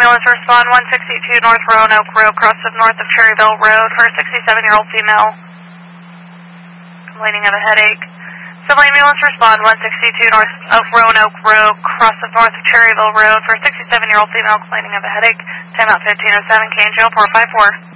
ambulance, respond 162 North Roanoke Road, cross of north of Cherryville Road for a 67-year-old female complaining of a headache. Civil ambulance, respond 162 North Roanoke Road, cross of north of Cherryville Road for a 67-year-old female complaining of a headache. Timeout 1507, Kane Jail 454.